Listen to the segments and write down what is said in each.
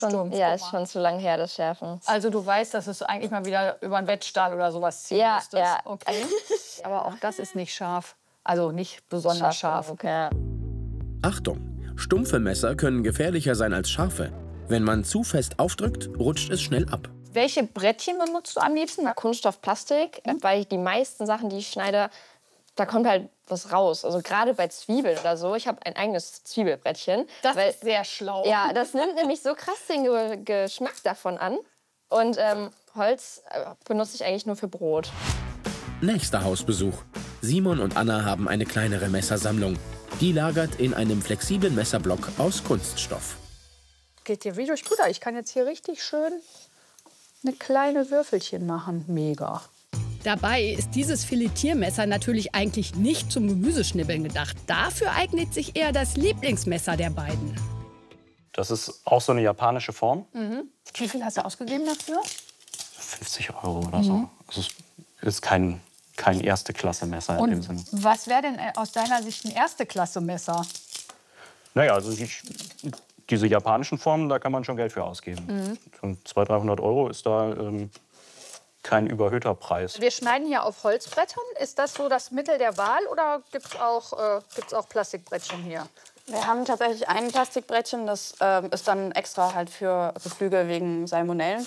Ja, ist schon zu lange her, das Schärfen. Also du weißt, dass es eigentlich mal wieder über einen Wettstahl oder sowas ziehen müsstest. Ja. Okay. Aber auch das ist nicht scharf. Also nicht besonders scharf. Okay. Achtung! Stumpfe Messer können gefährlicher sein als scharfe. Wenn man zu fest aufdrückt, rutscht es schnell ab. Welche Brettchen benutzt du am liebsten? Kunststoff, Plastik, weil die meisten Sachen, die ich schneide, da kommt halt was raus. Also gerade bei Zwiebeln oder so. Ich habe ein eigenes Zwiebelbrettchen. Das ist sehr schlau. Ja, das nimmt nämlich so krass den Geschmack davon an. Und Holz benutze ich eigentlich nur für Brot. Nächster Hausbesuch. Simon und Anna haben eine kleinere Messersammlung. Die lagert in einem flexiblen Messerblock aus Kunststoff. Geht dir wie durch Butter. Ich kann jetzt hier richtig schön eine kleine Würfelchen machen. Mega. Dabei ist dieses Filetiermesser natürlich eigentlich nicht zum Gemüseschnibbeln gedacht. Dafür eignet sich eher das Lieblingsmesser der beiden. Das ist auch so eine japanische Form. Wie viel hast du ausgegeben dafür? 50 € oder so. Also es ist kein Erste-Klasse-Messer in dem Sinne. Was wäre denn aus deiner Sicht ein Erste-Klasse-Messer? Naja, also diese japanischen Formen, da kann man schon Geld für ausgeben. Und 200-300 € ist da kein überhöhter Preis. Wir schneiden hier auf Holzbrettern. Ist das so das Mittel der Wahl oder gibt es auch Plastikbrettchen hier? Wir haben tatsächlich ein Plastikbrettchen, das ist dann extra halt für Geflügel wegen Salmonellen.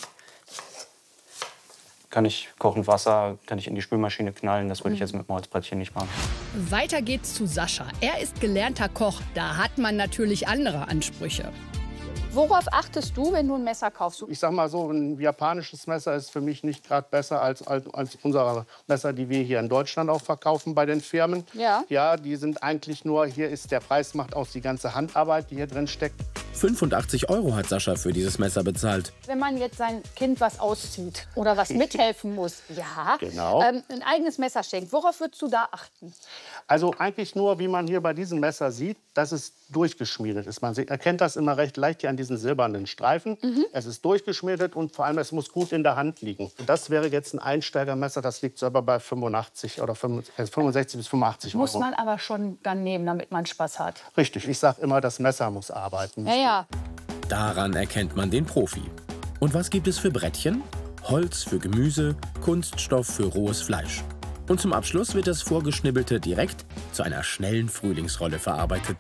Kann ich kochend Wasser, kann ich in die Spülmaschine knallen. Das würde ich jetzt mit dem Holzbrettchen nicht machen. Weiter geht's zu Sascha. Er ist gelernter Koch. Da hat man natürlich andere Ansprüche. Worauf achtest du, wenn du ein Messer kaufst? Ich sag mal so, ein japanisches Messer ist für mich nicht gerade besser als unsere Messer, die wir hier in Deutschland auch verkaufen bei den Firmen. Ja. Ja, die sind eigentlich nur, hier ist der Preis, macht aus die ganze Handarbeit, die hier drin steckt. 85 € hat Sascha für dieses Messer bezahlt. Wenn man jetzt sein Kind was auszieht oder was mithelfen muss, ja, Genau. Ein eigenes Messer schenkt, worauf würdest du da achten? Also eigentlich nur, wie man hier bei diesem Messer sieht, dass es durchgeschmiedet ist. Man erkennt das immer recht leicht hier an diesen silbernen Streifen. Es ist durchgeschmiedet und vor allem, es muss gut in der Hand liegen. Das wäre jetzt ein Einsteigermesser, das liegt so etwa bei 65 oder 65 bis 85 €. Muss man aber schon dann nehmen, damit man Spaß hat. Richtig, ich sage immer, das Messer muss arbeiten. Ja. Daran erkennt man den Profi. Und was gibt es für Brettchen? Holz für Gemüse, Kunststoff für rohes Fleisch. Und zum Abschluss wird das Vorgeschnibbelte direkt zu einer schnellen Frühlingsrolle verarbeitet.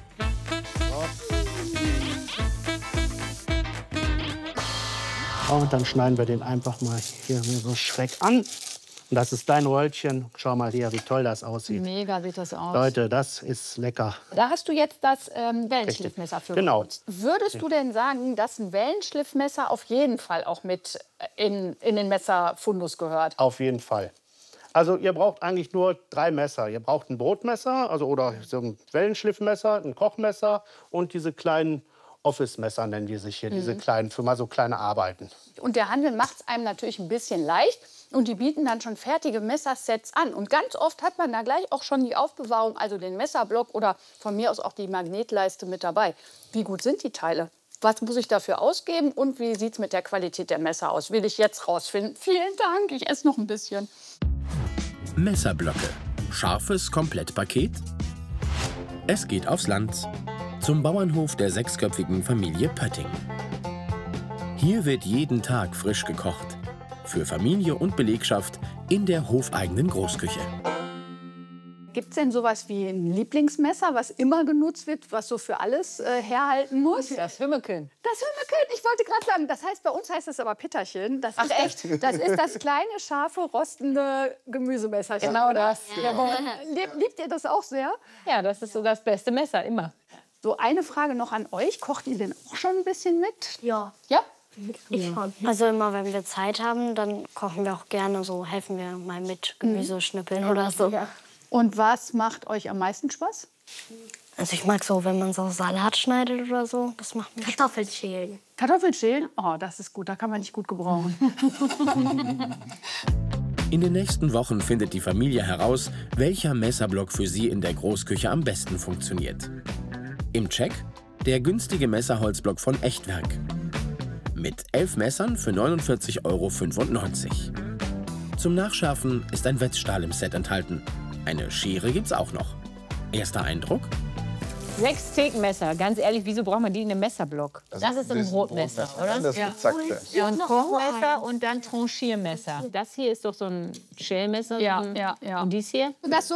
Und dann schneiden wir den einfach mal hier so schräg an. Und das ist dein Röllchen. Schau mal hier, wie toll das aussieht. Mega sieht das aus. Leute, das ist lecker. Da hast du jetzt das Wellenschliffmesser für Genau. benutzt. Würdest du denn sagen, dass ein Wellenschliffmesser auf jeden Fall auch mit in den Messerfundus gehört? Auf jeden Fall. Also ihr braucht eigentlich nur 3 Messer. Ihr braucht ein Brotmesser, oder so ein Wellenschliffmesser, ein Kochmesser und diese kleinen Office-Messer nennen die sich hier, diese kleinen, für mal so kleine Arbeiten. Und der Handel macht es einem natürlich ein bisschen leicht. Und die bieten dann schon fertige Messersets an. Und ganz oft hat man da gleich auch schon die Aufbewahrung, also den Messerblock oder von mir aus auch die Magnetleiste mit dabei. Wie gut sind die Teile? Was muss ich dafür ausgeben und wie sieht es mit der Qualität der Messer aus? Will ich jetzt rausfinden. Vielen Dank, ich esse noch ein bisschen. Messerblöcke. Scharfes Komplettpaket? Es geht aufs Land. Zum Bauernhof der 6-köpfigen Familie Pötting. Hier wird jeden Tag frisch gekocht. Für Familie und Belegschaft in der hofeigenen Großküche. Gibt es denn sowas wie ein Lieblingsmesser, was immer genutzt wird, was so für alles herhalten muss? Das Hümmeken. Das Hümmeken, ich wollte gerade sagen, das heißt, bei uns heißt es aber Pitterchen. Das ist echt, das ist das kleine, scharfe, rostende Gemüsemesserchen. Genau das. Liebt ihr das auch sehr? Ja, das ist so das beste Messer, immer. So, eine Frage noch an euch. Kocht ihr denn auch schon ein bisschen mit? Ja. Ja? Also immer, wenn wir Zeit haben, dann kochen wir auch gerne so, helfen wir mal mit Gemüse schnippeln oder so. Ja. Und was macht euch am meisten Spaß? Also ich mag so, wenn man so Salat schneidet oder so, das macht mir Kartoffeln schälen. Kartoffeln schälen? Oh, das ist gut, da kann man nicht gut gebrauchen. In den nächsten Wochen findet die Familie heraus, welcher Messerblock für sie in der Großküche am besten funktioniert. Im Check der günstige Messerholzblock von Echtwerk. Mit 11 Messern für 49,95 €. Zum Nachschärfen ist ein Wetzstahl im Set enthalten. Eine Schere gibt's auch noch. Erster Eindruck? 6 Thekenmesser. Ganz ehrlich, wieso braucht man die in einem Messerblock? Das ist ein Brotmesser, oder? Das gezackte. Ja, und Kochmesser und dann Tranchiermesser. Das hier ist doch so ein Schälmesser. Ja. Und dies hier? Das so